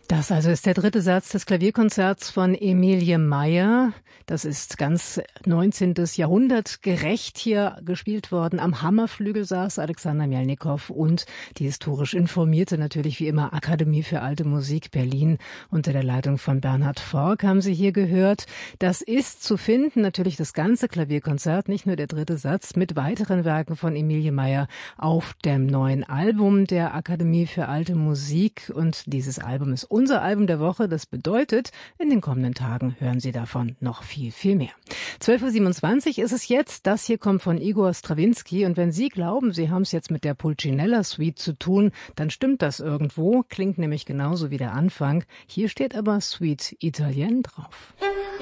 Das also ist der dritte Satz des Klavierkonzerts von Emilie Meyer. Das ist ganz 19. Jahrhundert gerecht hier gespielt worden. Am Hammerflügel saß Alexander Mjelnikow und die historisch informierte, natürlich wie immer, Akademie für Alte Musik Berlin unter der Leitung von Bernhard Forck haben Sie hier gehört. Das ist zu finden, natürlich das ganze Klavierkonzert, nicht nur der dritte Satz, mit weiteren Werken von Emilie Meyer auf dem neuen Album der Akademie für Alte Musik. Und dieses Album ist unser Album der Woche. Das bedeutet, in den kommenden Tagen hören Sie davon noch viel, viel mehr. 12:27 Uhr ist es jetzt. Das hier kommt von Igor Strawinski. Und wenn Sie glauben, Sie haben es jetzt mit der Pulcinella Suite zu tun, dann stimmt das irgendwo. Klingt nämlich genauso wie der Anfang. Hier steht aber Suite Italienne drauf.